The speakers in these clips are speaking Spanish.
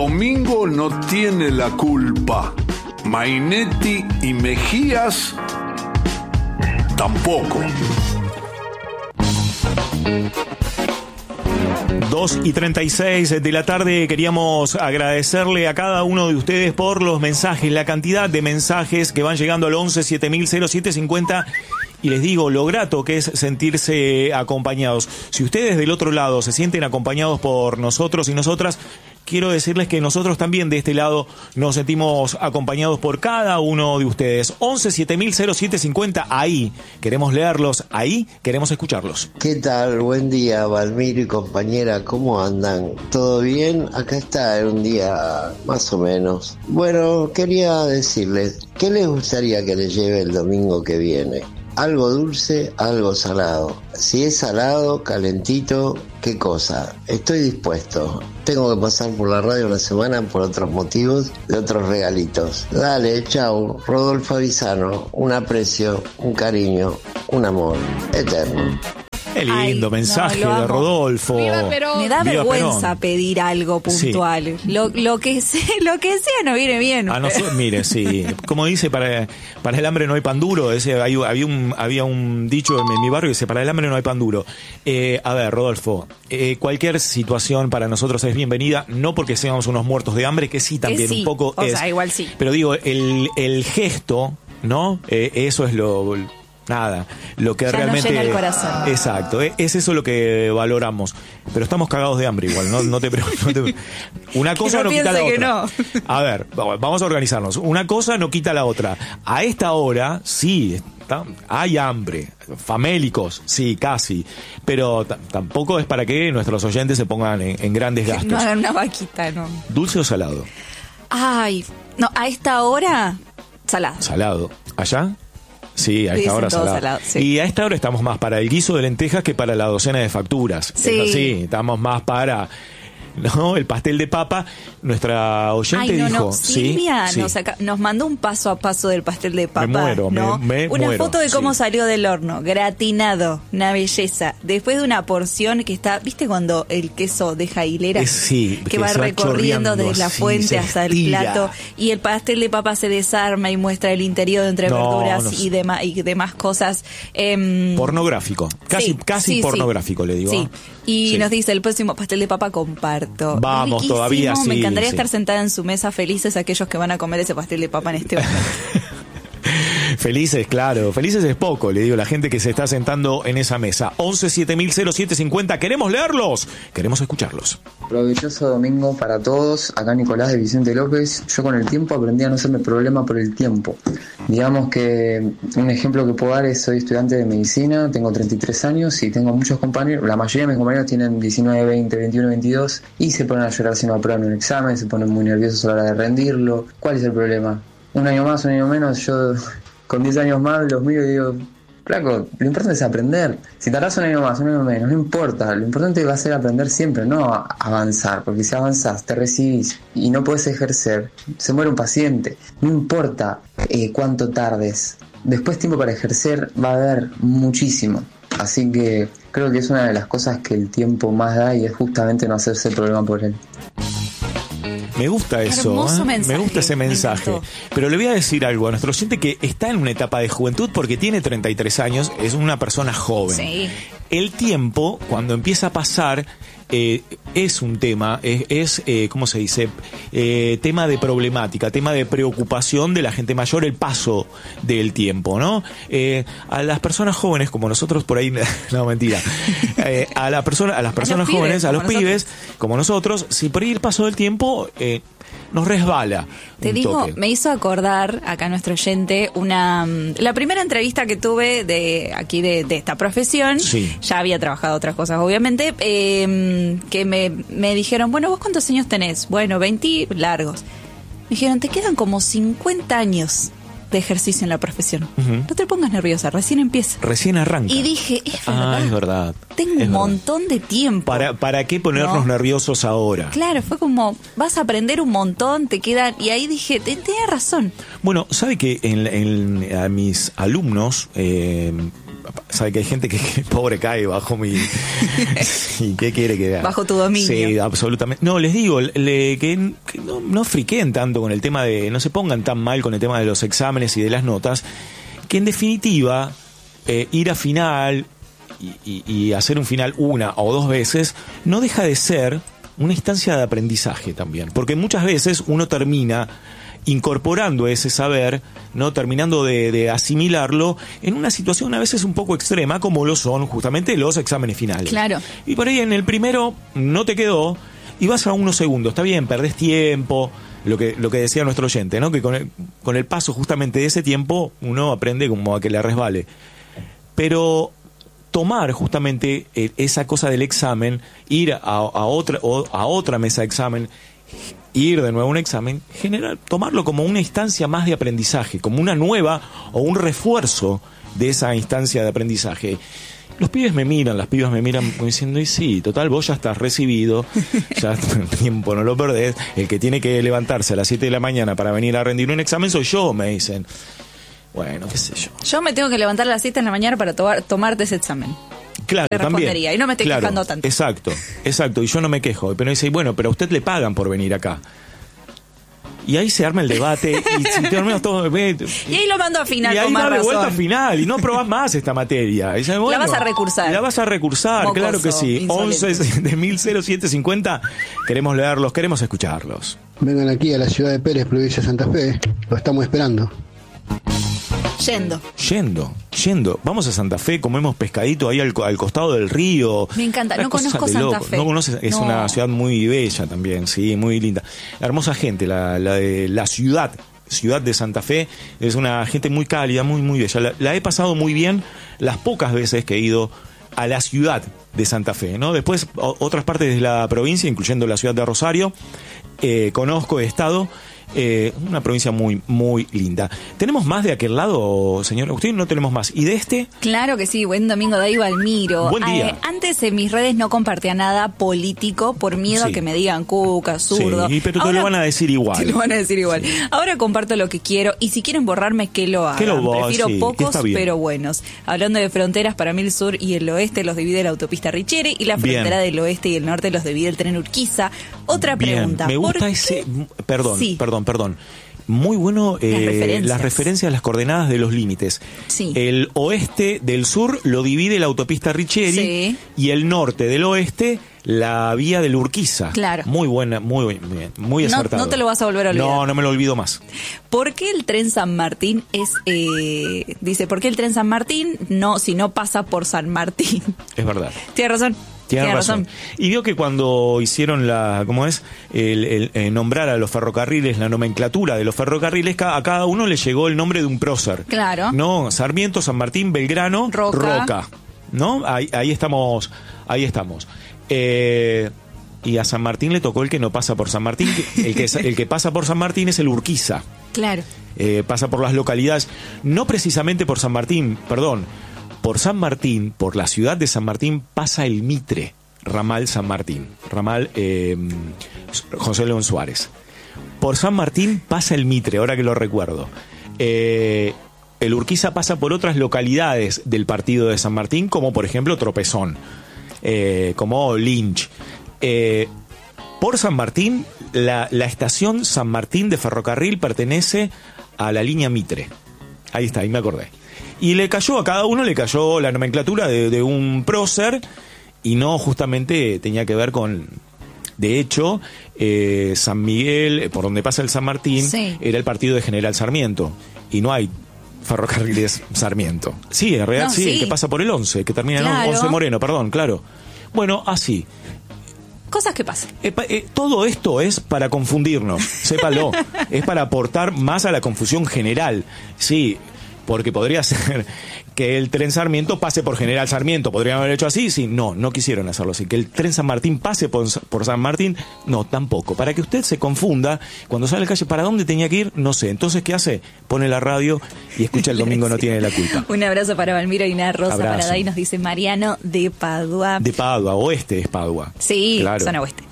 domingo no tiene la culpa. Mainetti y Mejías tampoco. 2:36 de la tarde. Queríamos agradecerle a cada uno de ustedes por los mensajes, la cantidad de mensajes que van llegando al 11 7000 0750. Y les digo lo grato que es sentirse acompañados. Si ustedes del otro lado se sienten acompañados por nosotros y nosotras, quiero decirles que nosotros también de este lado nos sentimos acompañados por cada uno de ustedes. 11 7000 0750, ahí queremos leerlos, ahí queremos escucharlos. ¿Qué tal? Buen día, Valmiro y compañera, ¿cómo andan? ¿Todo bien? Acá está un día más o menos. Bueno, quería decirles, ¿qué les gustaría que les lleve el domingo que viene? Algo dulce, algo salado. Si es salado, calentito, ¿qué cosa? Estoy dispuesto. Tengo que pasar por la radio una semana por otros motivos, de otros regalitos. Dale, chau. Rodolfo Avisano, un aprecio, un cariño, un amor eterno. Qué lindo mensaje de Rodolfo. Viva Perón. Me da vergüenza pedir algo puntual. Sí. Lo que sea no viene bien. Mire, sí. Como dice, para el hambre no hay pan duro. Había un dicho en mi barrio que dice, para el hambre no hay pan duro. A ver, Rodolfo, cualquier situación para nosotros es bienvenida, no porque seamos unos muertos de hambre, que sí también un poco o sea, igual sí. Pero digo, el gesto, ¿no? Eso es lo que ya realmente nos llena el corazón. Exacto, es eso lo que valoramos. Pero estamos cagados de hambre igual, no te preocupes. Una cosa no quita la otra. No. A ver, vamos a organizarnos. Una cosa no quita la otra. A esta hora sí hay hambre, famélicos, sí, casi, pero tampoco es para que nuestros oyentes se pongan en grandes gastos. No hagan una vaquita, no. ¿Dulce o salado? Ay, no, a esta hora salado. Salado. ¿Allá? Sí, a esta hora salado. Sí. Y a esta hora estamos más para el guiso de lentejas que para la docena de facturas. Sí. Es así, estamos más para el pastel de papa. Nuestra oyente dijo... Silvia sí, nos mandó un paso a paso del pastel de papa. Me muero. Una foto de cómo salió del horno, gratinado, una belleza. Después de una porción que está, ¿viste cuando el queso deja hileras? Que va recorriendo desde la fuente hasta el plato, y el pastel de papa se desarma y muestra el interior entre verduras y demás cosas. Pornográfico, casi pornográfico, le digo. Sí. Y nos dice, el próximo pastel de papa comparto. Vamos, todavía sí. Me encantaría estar sentada en su mesa, felices aquellos que van a comer ese pastel de papa en este momento. Felices, claro. Felices es poco, le digo, la gente que se está sentando en esa mesa. 11 7000 0750. Queremos leerlos, queremos escucharlos. Provechoso domingo para todos. Acá Nicolás de Vicente López. Yo con el tiempo aprendí a no hacerme problema por el tiempo. Digamos que un ejemplo que puedo dar es, soy estudiante de medicina, tengo 33 años y tengo muchos compañeros, la mayoría de mis compañeros tienen 19, 20, 21, 22 y se ponen a llorar si no aprueban un examen, se ponen muy nerviosos a la hora de rendirlo. ¿Cuál es el problema? Un año más, un año menos, yo con 10 años más los miro y digo, flaco, lo importante es aprender. Si tardás un año más, un año menos, no importa. Lo importante va a ser aprender siempre, no avanzar. Porque si avanzás, te recibís y no podés ejercer, se muere un paciente. No importa cuánto tardes. Después tiempo para ejercer va a haber muchísimo. Así que creo que es una de las cosas que el tiempo más da y es justamente no hacerse problema por él. Me gusta eso, me gusta ese mensaje. Pero le voy a decir algo a nuestro oyente que está en una etapa de juventud porque tiene 33 años, es una persona joven. Sí. El tiempo, cuando empieza a pasar, es un tema, ¿cómo se dice? Tema de problemática, tema de preocupación de la gente mayor, el paso del tiempo, ¿no? A las personas jóvenes, como nosotros por ahí, no, mentira, a las personas jóvenes, a los pibes, como nosotros, si por ahí el paso del tiempo nos resbala. Te digo, me hizo acordar acá nuestro oyente la primera entrevista que tuve de esta profesión. Sí. Ya había trabajado otras cosas, obviamente, que me dijeron, bueno, ¿vos cuántos años tenés? Bueno, 20 largos. Me dijeron, te quedan como 50 años de ejercicio en la profesión. Uh-huh. No te pongas nerviosa, recién empieza. Recién arranca. Y dije, es verdad. Es verdad. Tengo un montón de tiempo. ¿Para qué ponernos nerviosos ahora? Claro, fue como, vas a aprender un montón, te quedan... Y ahí dije, tenía razón. Bueno, ¿sabe que a mis alumnos... sabe que hay gente que pobre cae bajo mi... ¿Y qué quiere que haga? Bajo tu dominio. Sí, absolutamente. No, les digo, que no friqueen tanto con el tema de... No se pongan tan mal con el tema de los exámenes y de las notas, que en definitiva, ir a final y hacer un final una o dos veces, no deja de ser una instancia de aprendizaje también. Porque muchas veces uno termina incorporando ese saber, no terminando de asimilarlo en una situación a veces un poco extrema, como lo son justamente los exámenes finales. Claro. Y por ahí en el primero no te quedó y vas a unos segundos. Está bien, perdés tiempo, lo que decía nuestro oyente, ¿no? Que con el paso justamente de ese tiempo uno aprende como a que le resbale. Pero tomar justamente esa cosa del examen, ir a otra mesa de examen, ir de nuevo a un examen, tomarlo como una instancia más de aprendizaje, como una nueva o un refuerzo de esa instancia de aprendizaje. Los pibes me miran, las pibas me miran diciendo, y sí, total, vos ya estás recibido, ya el tiempo no lo perdés, el que tiene que levantarse a las 7 de la mañana para venir a rendir un examen soy yo, me dicen. Bueno, qué sé yo. Yo me tengo que levantar a las 7 de la mañana para tomarte ese examen. Claro, también. Y no me estoy quejando tanto. Exacto, y yo no me quejo. Pero dice, bueno, pero a usted le pagan por venir acá. Y ahí se arma el debate y si terminamos todo, y ahí lo mando a final, y ahí con más va de razón. vuelta a final y no aprobás más esta materia. Y dice, bueno, la vas a recursar. La vas a recursar, mocoso, claro que sí. Insolente. 11-de-1007-50. Queremos leerlos, queremos escucharlos. Vengan aquí a la ciudad de Pérez, provincia de Santa Fe. Lo estamos esperando. Yendo. Vamos a Santa Fe, comemos pescadito ahí al costado del río. Me encanta, no conozco Santa Fe. No conoces, es una ciudad muy bella también, sí, muy linda. Hermosa gente, la de la ciudad de Santa Fe, es una gente muy cálida, muy, muy bella. La he pasado muy bien las pocas veces que he ido a la ciudad de Santa Fe, ¿no? Después, otras partes de la provincia, incluyendo la ciudad de Rosario, conozco, he estado. Una provincia muy, muy linda. ¿Tenemos más de aquel lado, señora? Usted no tenemos más. ¿Y de este? Claro que sí. Buen domingo de ahí, Valmiro. Buen día. Antes en mis redes no compartía nada político por miedo a que me digan cuca, zurdo. Sí, pero te lo van a decir igual. Te lo van a decir igual. Ahora comparto lo que quiero y si quieren borrarme, que lo hagan. Prefiero pocos, pero buenos. Hablando de fronteras, para mí el sur y el oeste los divide la autopista Richeri y la frontera del oeste y el norte los divide el tren Urquiza. Otra pregunta. Me gusta ese... Perdón. Muy bueno las referencias, las coordenadas de los límites. Sí. El oeste del sur lo divide la autopista Richeri y el norte del oeste la vía del Urquiza. Claro. Muy buena, muy bien, muy acertado. No te lo vas a volver a olvidar. No me lo olvido más. ¿Por qué el tren San Martín dice, ¿por qué el tren San Martín si no pasa por San Martín? Es verdad. Tienes razón. Tiene razón. Y vio que cuando hicieron el nombrar a los ferrocarriles, la nomenclatura de los ferrocarriles, a cada uno le llegó el nombre de un prócer. Claro. ¿No? Sarmiento, San Martín, Belgrano, Roca. ¿No? Ahí estamos. Y a San Martín le tocó el que no pasa por San Martín. El que pasa por San Martín es el Urquiza. Claro. Pasa por las localidades, no precisamente por San Martín, perdón. Por San Martín, por la ciudad de San Martín, pasa el Mitre, ramal San Martín, ramal José León Suárez. Por San Martín pasa el Mitre, ahora que lo recuerdo. El Urquiza pasa por otras localidades del partido de San Martín, como por ejemplo Tropezón, como Lynch. Por San Martín, la estación San Martín de ferrocarril pertenece a la línea Mitre. Ahí está, ahí me acordé. Y a cada uno le cayó la nomenclatura de un prócer y no justamente tenía que ver con... De hecho, San Miguel, por donde pasa el San Martín, era el partido de General Sarmiento. Y no hay ferrocarriles Sarmiento. Sí, en realidad el que pasa por el 11, que termina en 11 Moreno, perdón, claro. Bueno, así. Cosas que pasan. Todo esto es para confundirnos, sépalo. Es para aportar más a la confusión general. Sí, porque podría ser que el tren Sarmiento pase por General Sarmiento. ¿Podrían haber hecho así? Sí, no quisieron hacerlo así. Que el tren San Martín pase por San Martín, no, tampoco. Para que usted se confunda, cuando sale a la calle, ¿para dónde tenía que ir? No sé. Entonces, ¿qué hace? Pone la radio y escucha El Domingo No Tiene la Culpa. Un abrazo para Valmiro y una rosa abrazo. para Day, nos dice Mariano de Padua. De Padua, oeste es Padua. Sí, claro. Zona oeste.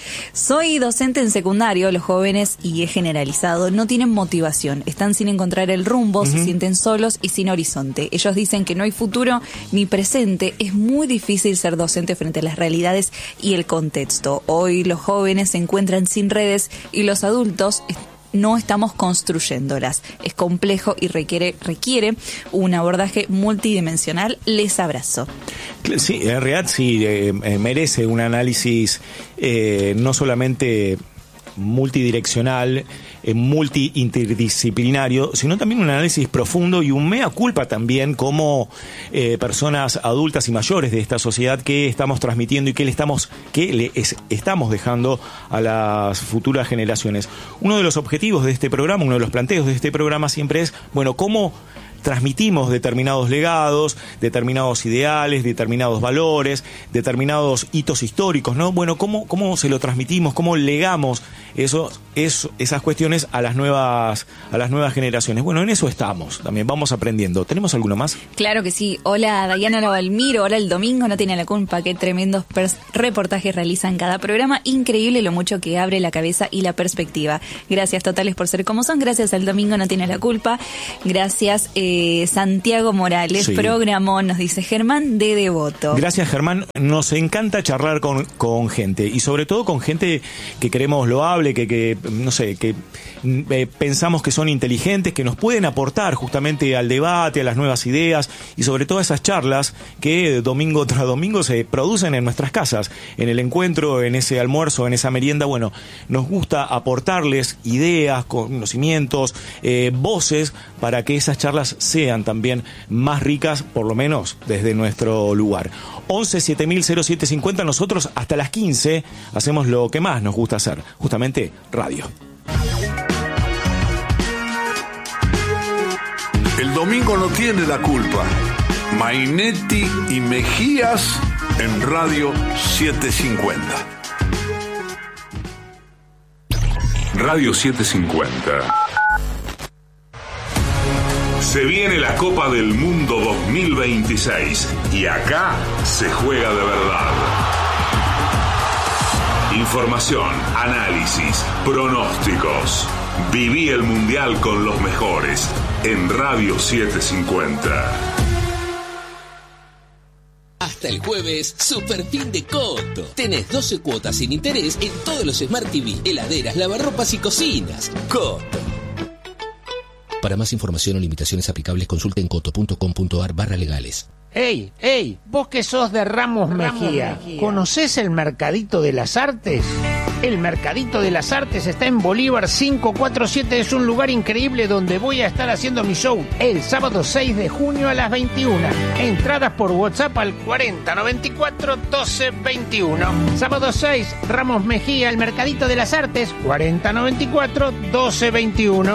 Soy docente en secundario, los jóvenes, y he generalizado, no tienen motivación, están sin encontrar el rumbo, se sienten solos y sin horizonte. Ellos dicen que no hay futuro ni presente, es muy difícil ser docente frente a las realidades y el contexto. Hoy los jóvenes se encuentran sin redes y los adultos no estamos construyéndolas. Es complejo y requiere un abordaje multidimensional. Les abrazo. Sí, en realidad sí, merece un análisis no solamente multidireccional, multi-interdisciplinario, sino también un análisis profundo y un mea culpa también como personas adultas y mayores de esta sociedad que estamos transmitiendo y que le estamos dejando a las futuras generaciones. Uno de los objetivos de este programa, uno de los planteos de este programa siempre es, bueno, cómo transmitimos determinados legados, determinados ideales, determinados valores, determinados hitos históricos, ¿no? Bueno, ¿cómo se lo transmitimos? ¿Cómo legamos esas cuestiones a las nuevas generaciones? Bueno, en eso estamos, también vamos aprendiendo. ¿Tenemos alguno más? Claro que sí. Hola, Dayana Lavalmiro. Hola, El Domingo no tiene la culpa. Qué tremendos reportajes realizan cada programa. Increíble lo mucho que abre la cabeza y la perspectiva. Gracias totales por ser como son. Gracias al Domingo no tiene la culpa. Gracias, Santiago Morales. Sí. Programón, nos dice Germán de Devoto. Gracias, Germán. Nos encanta charlar con gente y sobre todo con gente que queremos loable, que no sé, que pensamos que son inteligentes, que nos pueden aportar justamente al debate, a las nuevas ideas y sobre todo a esas charlas que domingo tras domingo se producen en nuestras casas, en el encuentro, en ese almuerzo, en esa merienda. Bueno, nos gusta aportarles ideas, conocimientos, voces para que esas charlas sean también más ricas, por lo menos desde nuestro lugar. 11-7000-0750, nosotros hasta las 15 hacemos lo que más nos gusta hacer, justamente radio. El Domingo no tiene la culpa. Mainetti y Mejías en Radio 750. Radio 750. Se viene la Copa del Mundo 2026 y acá se juega de verdad. Información, análisis, pronósticos. Viví el Mundial con los mejores en Radio 750. Hasta el jueves, super fin de Coto. Tenés 12 cuotas sin interés en todos los Smart TV, heladeras, lavarropas y cocinas. Coto. Para más información o limitaciones aplicables, consulten coto.com.ar/legales. ¡Ey! Vos que sos de Ramos Mejía, ¿conocés el Mercadito de las Artes? El Mercadito de las Artes está en Bolívar 547, es un lugar increíble donde voy a estar haciendo mi show el sábado 6 de junio a las 21. Entradas por WhatsApp al 4094 1221. Sábado 6, Ramos Mejía, el Mercadito de las Artes, 4094 1221.